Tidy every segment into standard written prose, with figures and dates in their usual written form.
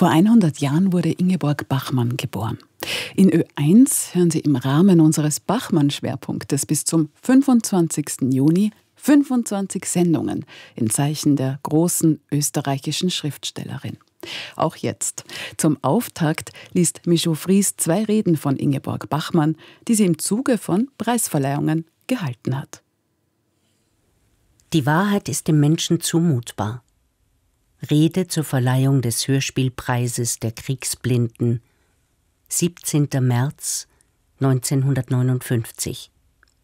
Vor 100 Jahren wurde Ingeborg Bachmann geboren. In Ö1 hören Sie im Rahmen unseres Bachmann-Schwerpunktes bis zum 25. Juni 25 Sendungen in Zeichen der großen österreichischen Schriftstellerin. Auch jetzt. Zum Auftakt liest Michaud Fries 2 Reden von Ingeborg Bachmann, die sie im Zuge von Preisverleihungen gehalten hat. Die Wahrheit ist dem Menschen zumutbar. Rede zur Verleihung des Hörspielpreises der Kriegsblinden, 17. März 1959.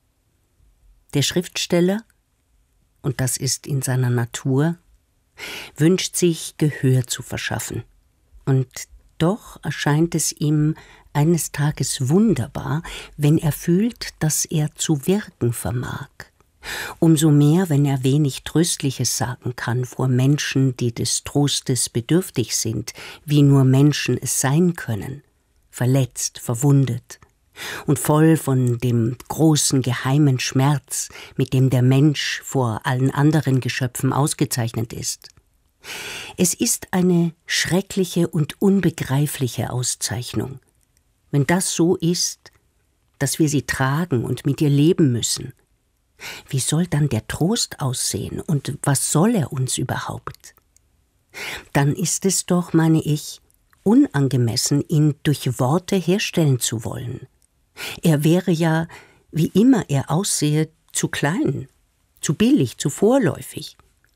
Der Schriftsteller, und das ist in seiner Natur, wünscht sich Gehör zu verschaffen. Und doch erscheint es ihm eines Tages wunderbar, wenn er fühlt, dass er zu wirken vermag. Umso mehr, wenn er wenig Tröstliches sagen kann vor Menschen, die des Trostes bedürftig sind, wie nur Menschen es sein können, verletzt, verwundet und voll von dem großen geheimen Schmerz, mit dem der Mensch vor allen anderen Geschöpfen ausgezeichnet ist. Es ist eine schreckliche und unbegreifliche Auszeichnung, wenn das so ist, dass wir sie tragen und mit ihr leben müssen. Wie soll dann der Trost aussehen und was soll er uns überhaupt? Dann ist es doch, meine ich, unangemessen, ihn durch Worte herstellen zu wollen. Er wäre ja, wie immer er aussehe, zu klein, zu billig, zu vorläufig.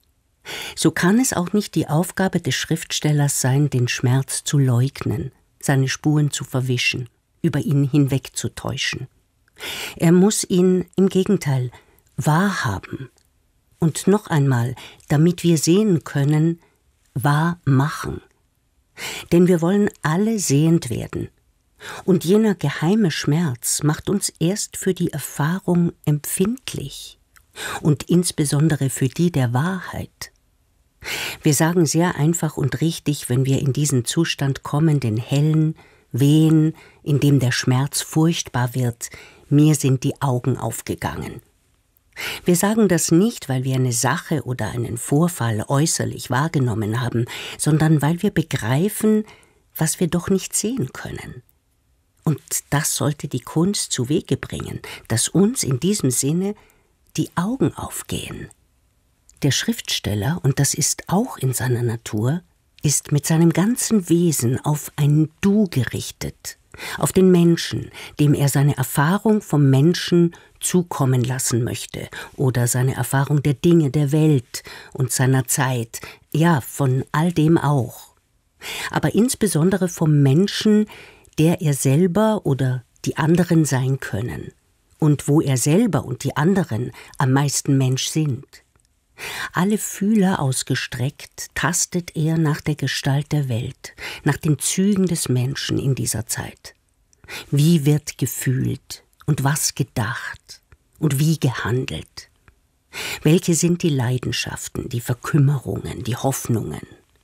So kann es auch nicht die Aufgabe des Schriftstellers sein, den Schmerz zu leugnen, seine Spuren zu verwischen, über ihn hinwegzutäuschen. Er muss ihn im Gegenteil wahrhaben und noch einmal, damit wir sehen können, wahr machen. Denn wir wollen alle sehend werden. Und jener geheime Schmerz macht uns erst für die Erfahrung empfindlich und insbesondere für die der Wahrheit. Wir sagen sehr einfach und richtig, wenn wir in diesen Zustand kommen, den hellen, wehen, in dem der Schmerz furchtbar wird, mir sind die Augen aufgegangen. Wir sagen das nicht, weil wir eine Sache oder einen Vorfall äußerlich wahrgenommen haben, sondern weil wir begreifen, was wir doch nicht sehen können. Und das sollte die Kunst zu Wege bringen, dass uns in diesem Sinne die Augen aufgehen. Der Schriftsteller, und das ist auch in seiner Natur, ist mit seinem ganzen Wesen auf ein Du gerichtet, auf den Menschen, dem er seine Erfahrung vom Menschen zukommen lassen möchte oder seine Erfahrung der Dinge, der Welt und seiner Zeit, ja, von all dem auch. Aber insbesondere vom Menschen, der er selber oder die anderen sein können und wo er selber und die anderen am meisten Mensch sind. Alle Fühler ausgestreckt tastet er nach der Gestalt der Welt, nach den Zügen des Menschen in dieser Zeit. Wie wird gefühlt und was gedacht und wie gehandelt? Welche sind die Leidenschaften, die Verkümmerungen, die Hoffnungen?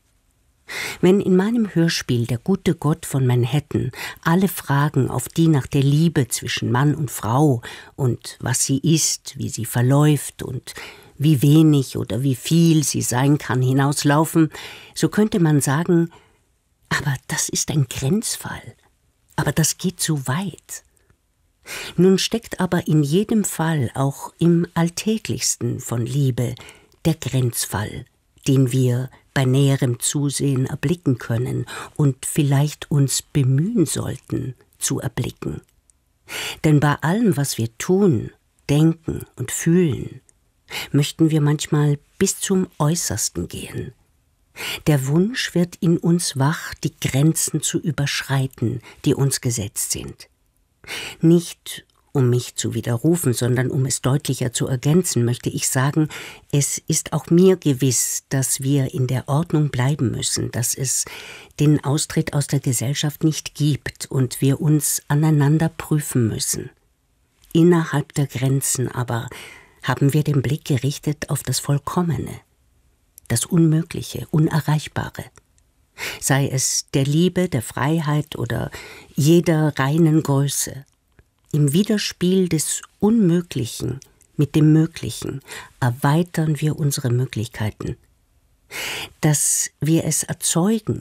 Wenn in meinem Hörspiel Der gute Gott von Manhattan alle Fragen auf die nach der Liebe zwischen Mann und Frau und was sie ist, wie sie verläuft und wie wenig oder wie viel sie sein kann, hinauslaufen, so könnte man sagen, aber das ist ein Grenzfall, aber das geht zu weit. Nun steckt aber in jedem Fall, auch im Alltäglichsten von Liebe, der Grenzfall, den wir bei näherem Zusehen erblicken können und vielleicht uns bemühen sollten, zu erblicken. Denn bei allem, was wir tun, denken und fühlen, möchten wir manchmal bis zum Äußersten gehen. Der Wunsch wird in uns wach, die Grenzen zu überschreiten, die uns gesetzt sind. Nicht um mich zu widerrufen, sondern um es deutlicher zu ergänzen, möchte ich sagen, es ist auch mir gewiss, dass wir in der Ordnung bleiben müssen, dass es den Austritt aus der Gesellschaft nicht gibt und wir uns aneinander prüfen müssen. Innerhalb der Grenzen aber haben wir den Blick gerichtet auf das Vollkommene, das Unmögliche, Unerreichbare. Sei es der Liebe, der Freiheit oder jeder reinen Größe. Im Widerspiel des Unmöglichen mit dem Möglichen erweitern wir unsere Möglichkeiten. Dass wir es erzeugen,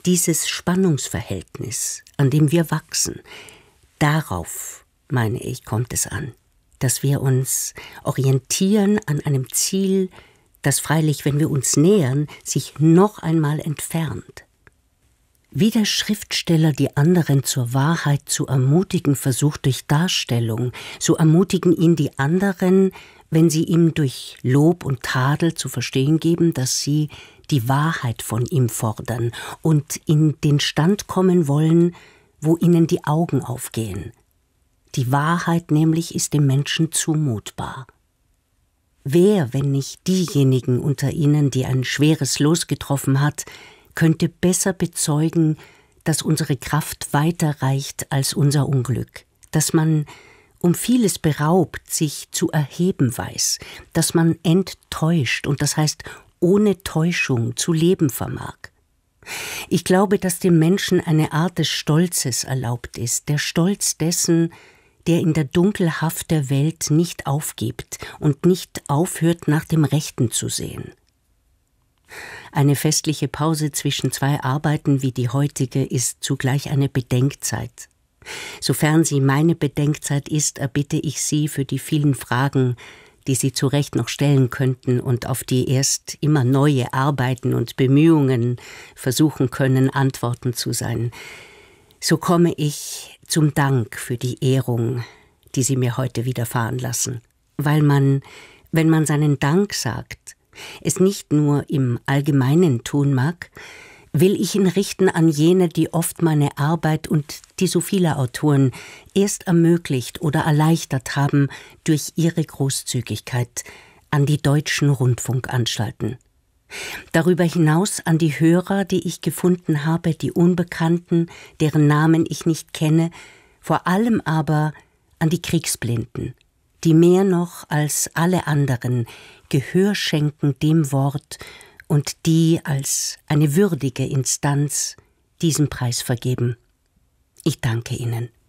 Dieses Spannungsverhältnis, an dem wir wachsen, darauf, meine ich, kommt es an, dass wir uns orientieren an einem Ziel, das freilich, wenn wir uns nähern, sich noch einmal entfernt. Wie der Schriftsteller die anderen zur Wahrheit zu ermutigen versucht durch Darstellung, so ermutigen ihn die anderen, wenn sie ihm durch Lob und Tadel zu verstehen geben, dass sie die Wahrheit von ihm fordern und in den Stand kommen wollen, wo ihnen die Augen aufgehen. Die Wahrheit nämlich ist dem Menschen zumutbar. Wer, wenn nicht diejenigen unter ihnen, die ein schweres Los getroffen hat, könnte besser bezeugen, dass unsere Kraft weiter reicht als unser Unglück, dass man um vieles beraubt sich zu erheben weiß, dass man enttäuscht und das heißt ohne Täuschung zu leben vermag. Ich glaube, dass dem Menschen eine Art des Stolzes erlaubt ist, der Stolz dessen, der in der Dunkelhaft der Welt nicht aufgibt und nicht aufhört, nach dem Rechten zu sehen. Eine festliche Pause zwischen zwei Arbeiten wie die heutige ist zugleich eine Bedenkzeit. Sofern sie meine Bedenkzeit ist, erbitte ich Sie für die vielen Fragen, die Sie zu Recht noch stellen könnten und auf die erst immer neue Arbeiten und Bemühungen versuchen können, Antworten zu sein. So komme ich zum Dank für die Ehrung, die Sie mir heute widerfahren lassen, weil man, wenn man seinen Dank sagt, es nicht nur im Allgemeinen tun mag, will ich ihn richten an jene, die oft meine Arbeit und die so viele Autoren erst ermöglicht oder erleichtert haben durch ihre Großzügigkeit, an die deutschen Rundfunkanstalten. Darüber hinaus an die Hörer, die ich gefunden habe, die Unbekannten, deren Namen ich nicht kenne, vor allem aber an die Kriegsblinden, die mehr noch als alle anderen Gehör schenken dem Wort und die als eine würdige Instanz diesen Preis vergeben. Ich danke Ihnen.